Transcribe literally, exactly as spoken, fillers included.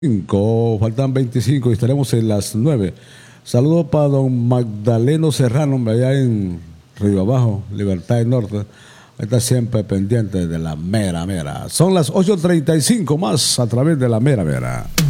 Cinco, faltan veinticinco y estaremos en las nueve. Saludos para don Magdaleno Serrano, allá en Río Abajo, Libertad del Norte. Ahí está siempre pendiente de la mera mera. Son las ocho treinta y cinco más a través de la mera mera.